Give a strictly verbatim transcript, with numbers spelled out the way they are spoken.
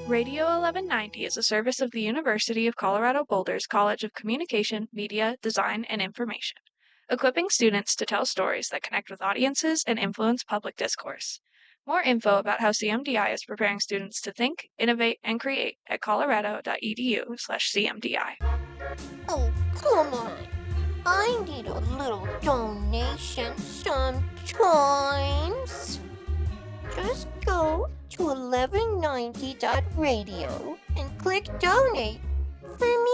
Radio eleven ninety is a service of the University of Colorado Boulder's College of Communication, Media, Design, and Information, equipping students to tell stories that connect with audiences and influence public discourse. More info about how C M D I is preparing students to think, innovate, and create at colorado.edu slash CMDI. Oh, come on. I need a little donation sometimes. Just go to eleven ninety dot radio and click donate for me.